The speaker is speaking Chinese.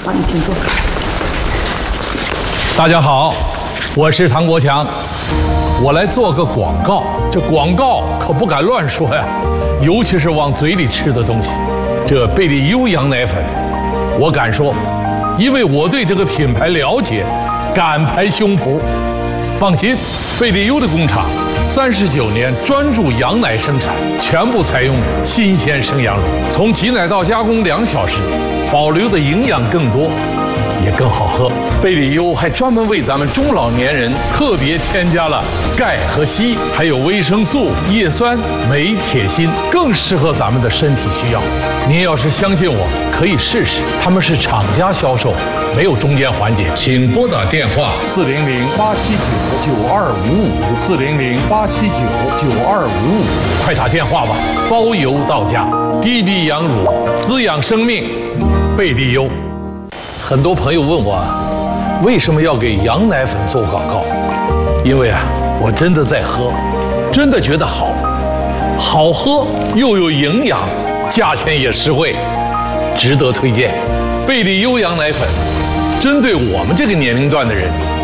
好，你请坐。 大家好，我是唐国强，我来做个广告。这广告可不敢乱说呀，尤其是往嘴里吃的东西。这贝利优羊奶粉，我敢说，因为我对这个品牌了解，敢拍胸脯。放心，贝利优的工厂39年专注羊奶生产，全部采用新鲜生羊乳，从挤奶到加工2小时，保留的营养更多，也更好喝。贝利优还专门为咱们中老年人特别添加了钙和硒，还有维生素、叶酸、镁、铁、锌，更适合咱们的身体需要。您要是相信我，可以试试。他们是厂家销售，没有中间环节。请拨打电话400-879-9255，400-879-9255，快打电话吧，包邮到家。低低羊乳，滋养生命，贝利优。很多朋友问我，为什么要给羊奶粉做广告？因为我真的在喝，真的觉得好喝又有营养，价钱也实惠，值得推荐。贝利优羊奶粉，针对我们这个年龄段的人